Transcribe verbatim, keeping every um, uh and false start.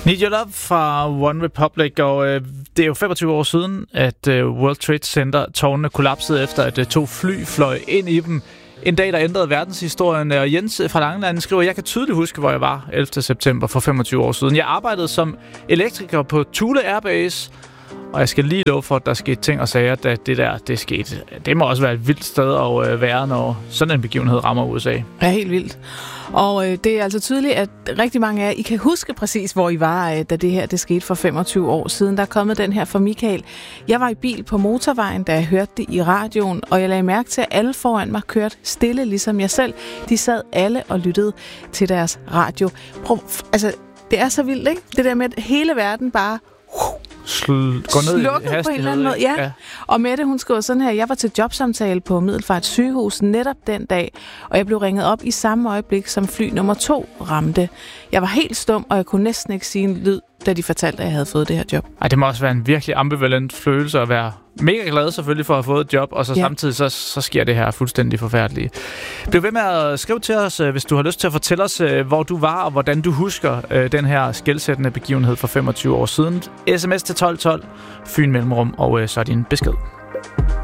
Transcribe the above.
Need Your Love fra One Republic, og øh, det er jo femogtyve år siden, at øh, World Trade Center-tårnene kollapsede efter, at øh, to fly fløj ind i dem. En dag, der ændrede verdenshistorien, og Jens fra Langeland skriver, jeg kan tydeligt huske, hvor jeg var ellevte september for femogtyve år siden. Jeg arbejdede som elektriker på Thule Airbase, og jeg skal lige love for, at der skete ting og sager, da det der, det skete. Det må også være et vildt sted at øh, være, når sådan en begivenhed rammer U S A. Ja, helt vildt. Og øh, det er altså tydeligt, at rigtig mange af jer, I kan huske præcis, hvor I var, øh, da det her det skete for femogtyve år siden. Der er kommet den her fra Michael. Jeg var i bil på motorvejen, da jeg hørte det i radioen, og jeg lagde mærke til, at alle foran mig kørte stille, ligesom jeg selv. De sad alle og lyttede til deres radio. Prøv, altså, det er så vildt, ikke? Det der med, at hele verden bare... Sl- går ned slukket på en eller anden måde, ja. ja. Og Mette, hun skriver sådan her, jeg var til jobsamtale på Middelfart sygehus netop den dag, og jeg blev ringet op i samme øjeblik, som fly nummer to ramte. Jeg var helt stum, og jeg kunne næsten ikke sige en lyd, da de fortalte, at jeg havde fået det her job. Ej, det må også være en virkelig ambivalent følelse at være mega glad selvfølgelig for at have fået et job, og så ja. samtidig så, så sker det her fuldstændig forfærdelige. Bliv ved med at skrive til os, hvis du har lyst til at fortælle os, hvor du var, og hvordan du husker den her skelsættende begivenhed for femogtyve år siden. S M S til tolv tolv, Fyn Mellemrum, og så din besked.